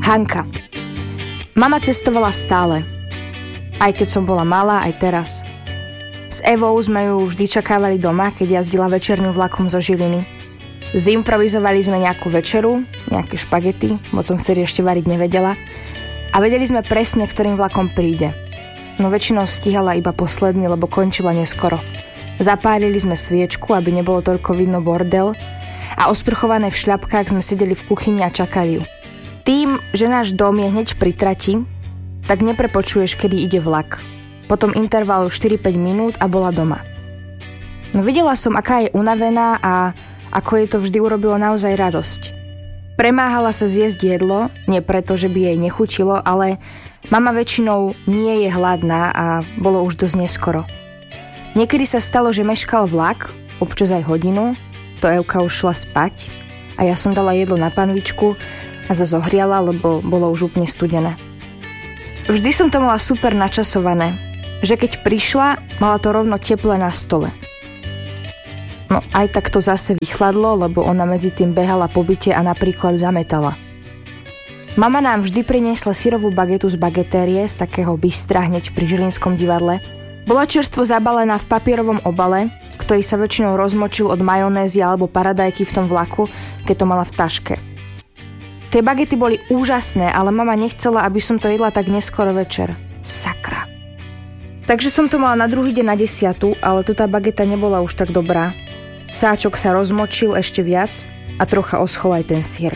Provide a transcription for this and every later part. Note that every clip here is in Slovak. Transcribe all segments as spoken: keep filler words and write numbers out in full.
Hanka. Mama cestovala stále. Aj keď som bola malá, aj teraz. S Evou sme ju vždy čakávali doma, keď jazdila večerným vlakom zo Žiliny. Zimprovizovali sme nejakú večeru, nejaké špagety, moc som vtedy ešte variť nevedela. A vedeli sme presne, ktorým vlakom príde. No väčšinou stíhala iba posledný, lebo končila neskoro. Zapálili sme sviečku, aby nebolo toľko vidno bordel, a osprchované v šľapkách sme sedeli v kuchyni a čakali ju. Tým, že náš dom je hneď pri trati, tak neprepočuješ, kedy ide vlak. Potom interval štyri päť minút a bola doma. No videla som, aká je unavená a ako jej to vždy urobilo naozaj radosť. Premáhala sa zjesť jedlo, nie preto, že by jej nechutilo, ale mama väčšinou nie je hladná a bolo už dosť neskoro. Niekedy sa stalo, že meškal vlak, občas aj hodinu, to Evka už šla spať a ja som dala jedlo na panvičku a sa zohriala, lebo bolo už úplne studené. Vždy som to mala super načasované, že keď prišla, mala to rovno teplé na stole. No aj tak to zase vychladlo, lebo ona medzi tým behala po byte a napríklad zametala. Mama nám vždy priniesla syrovú bagetu z bagetérie, z takého bystra hneď pri Žilinskom divadle. Bola čerstvo zabalená v papierovom obale, ktorý sa väčšinou rozmočil od majonézy alebo paradajky v tom vlaku, keď to mala v taške. Tie bagety boli úžasné, ale mama nechcela, aby som to jedla tak neskoro večer. Sakra. Takže som to mala na druhý deň na desiatu, ale tu tá bageta nebola už tak dobrá. Sáčok sa rozmočil ešte viac a trocha oschol aj ten syr.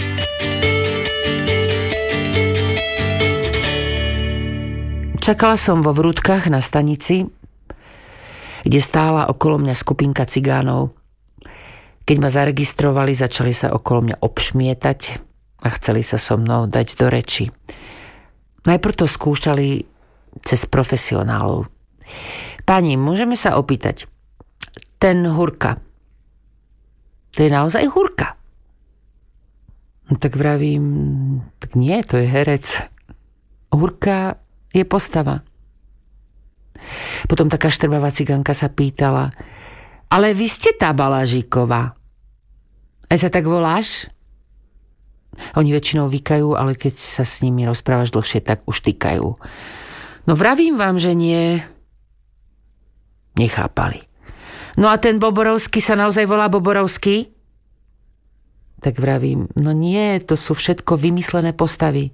Čakala som vo Vrútkach na stanici, kde stála okolo mňa skupinka cigánov. Keď ma zaregistrovali, začali sa okolo mňa obšmietať a chceli sa so mnou dať do reči. Najprv to skúšali cez profesionálov. Pani, môžeme sa opýtať, ten Hurka, to je naozaj Hurka? No tak vravím, tak nie, to je herec. Hurka je postava. Potom taká štrbavá cigánka sa pýtala, ale vy ste tá Balažíková. Aj sa tak voláš? Oni väčšinou vykajú, ale keď sa s nimi rozprávaš dlhšie, tak už týkajú. No vravím vám, že nie. Nechápali. No a ten Boborovský sa naozaj volá Boborovský? Tak vravím, no nie, to sú všetko vymyslené postavy.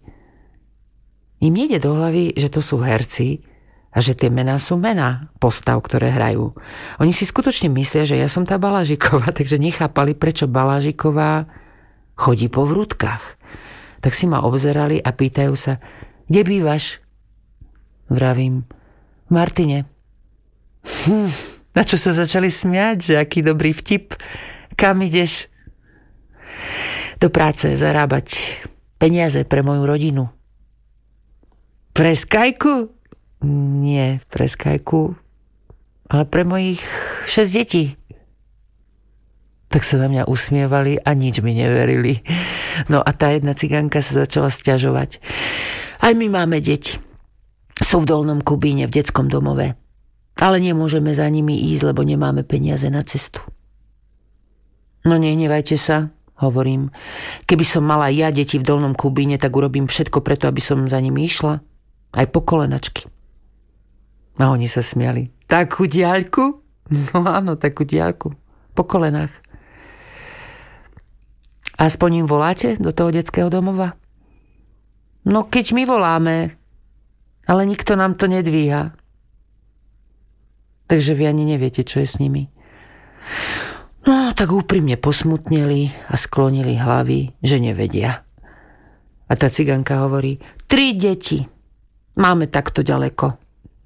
Im nejde do hlavy, že to sú herci a že tie mená sú mená postav, ktoré hrajú. Oni si skutočne myslia, že ja som tá Balažíková, takže nechápali, prečo Balažíková chodí po Vrútkach. Tak si ma obzerali a pýtajú sa, kde bývaš? Vravím, v Martine. Hm, na čo sa začali smiať, že aký dobrý vtip. Kam ideš? Do práce zarábať peniaze pre moju rodinu. Pre Skajku? Nie, pre Skajku, ale pre mojich šesť detí. Tak sa na mňa usmievali a nič mi neverili. No a tá jedna cigánka sa začala sťažovať. Aj my máme deti. Sú v Dolnom Kubíne, v detskom domove. Ale nemôžeme za nimi ísť, lebo nemáme peniaze na cestu. No nehnevajte sa, hovorím. Keby som mala ja deti v Dolnom Kubíne, tak urobím všetko preto, aby som za nimi išla. Aj po kolenačky. A oni sa smiali. Takú diaľku? No áno, takú diaľku. Po kolenách. Aspoň im voláte do toho detského domova? No keď my voláme, ale nikto nám to nedvíha. Takže vy ani neviete, čo je s nimi. No tak úprimne posmutneli a sklonili hlavy, že nevedia. A tá cigánka hovorí, tri deti. Máme takto ďaleko.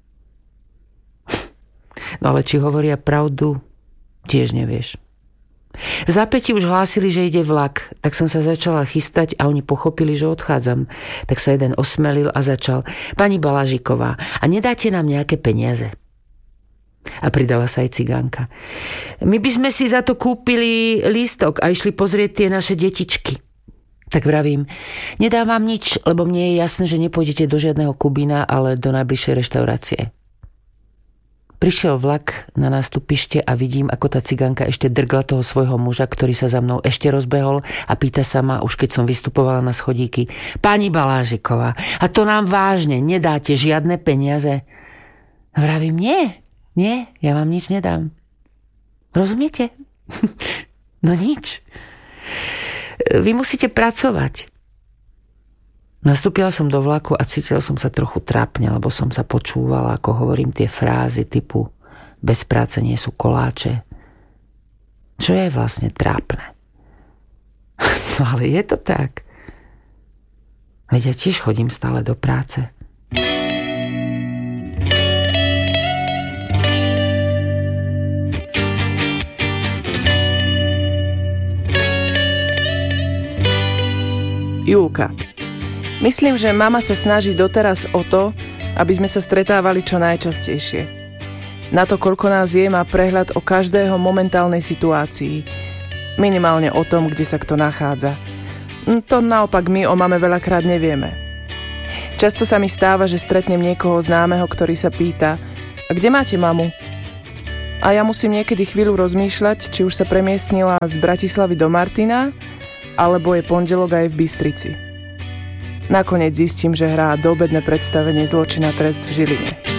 No ale či hovoria pravdu, tiež nevieš. V zápäti už hlásili, že ide vlak, tak som sa začala chystať a oni pochopili, že odchádzam. Tak sa jeden osmelil a začal, pani Balažíková, a nedáte nám nejaké peniaze? A pridala sa aj cigánka. My by sme si za to kúpili lístok a išli pozrieť tie naše detičky. Tak vravím, nedám vám nič, lebo mne je jasné, že nepôjdete do žiadneho Kubína, ale do najbližšej reštaurácie. Prišiel vlak na nástupište a vidím, ako tá cigánka ešte drgla toho svojho muža, ktorý sa za mnou ešte rozbehol a pýta sa ma, už keď som vystupovala na schodíky: Pani Balážiková, a to nám vážne nedáte žiadne peniaze? Vravím: nie, nie, ja vám nič nedám. Rozumiete? No nič. Vy musíte pracovať. Nastúpila som do vlaku a cítila som sa trochu trápne, lebo som sa počúvala, ako hovorím tie frázy typu bez práce nie sú koláče. Čo je vlastne trápne? No ale je to tak. Veď ja tiež chodím stále do práce. Julka. Myslím, že mama sa snaží doteraz o to, aby sme sa stretávali čo najčastejšie. Na to, koľko nás je, má prehľad o každého momentálnej situácii. Minimálne o tom, kde sa kto nachádza. To naopak my o mame veľakrát nevieme. Často sa mi stáva, že stretnem niekoho známeho, ktorý sa pýta: a kde máte mamu? A ja musím niekedy chvíľu rozmýšľať, či už sa premiestnila z Bratislavy do Martina, alebo je pondelok aj v Bystrici. Nakoniec zistím, že hrá doobedné predstavenie Zločin a trest v Žiline.